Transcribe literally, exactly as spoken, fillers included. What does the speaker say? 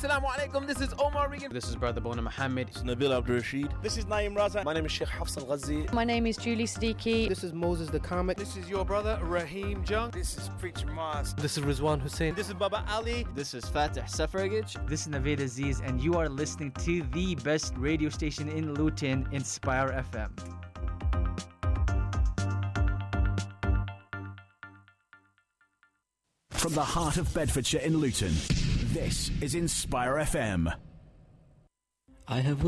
Assalamu alaikum. This is Omar Regan. This is Brother Bona Muhammad. This is Nabil Abdul Rashid. This is Naeem Raza. My name is Sheikh Hafs Al-Ghazi. My name is Julie Siddiqui. This is Moses the Comic. This is your brother Raheem Jung. This is Preacher Maz. This is Rizwan Hussein. This is Baba Ali. This is Fatih Safaragij. This is Naveed Aziz, and you are listening to the best radio station in Luton, Inspire F M. From the heart of Bedfordshire in Luton, this is Inspire F M. I have